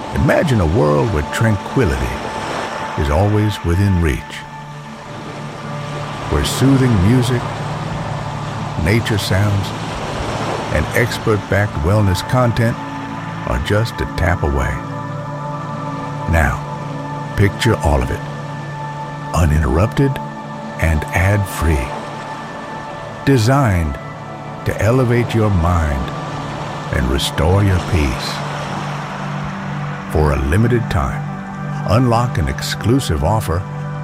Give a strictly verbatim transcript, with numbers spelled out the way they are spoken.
Imagine a world where tranquility is always within reach, where soothing music, nature sounds, and expert-backed wellness content are just a tap away. Now, picture all of it, uninterrupted and ad-free. Designed to elevate your mind and restore your peace. For a limited time, unlock an exclusive offer